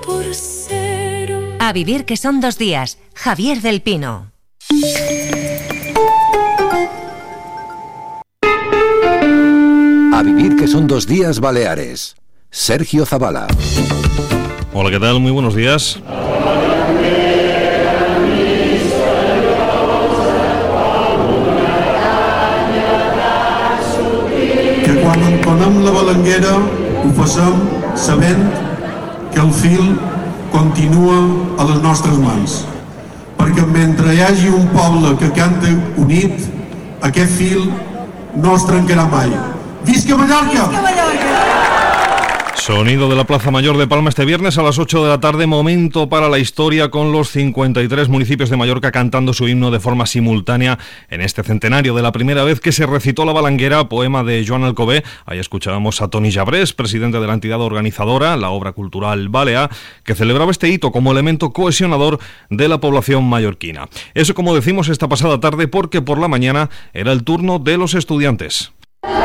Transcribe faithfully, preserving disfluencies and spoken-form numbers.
Por ser un... A vivir que son dos días. Javier del Pino. A vivir que son dos días Baleares. Sergio Zavala. Hola, ¿qué tal? Muy buenos días. Que quan entonem la balanguera ho facem sabent que el fil continua a les nostres mans. Perquè mentre hi hagi un poble que canta unit, aquest fil no es trencarà mai. ¡Visca Mallorca! ¡Visca Mallorca! Sonido de la Plaza Mayor de Palma este viernes a las ocho de la tarde, momento para la historia con los cincuenta y tres municipios de Mallorca cantando su himno de forma simultánea en este centenario de la primera vez que se recitó la balanguera, poema de Joan Alcobé. Ahí escuchábamos a Toni Jabrés, presidente de la entidad organizadora, la Obra Cultural Balear, que celebraba este hito como elemento cohesionador de la población mallorquina. Eso, como decimos, esta pasada tarde porque por la mañana era el turno de los estudiantes.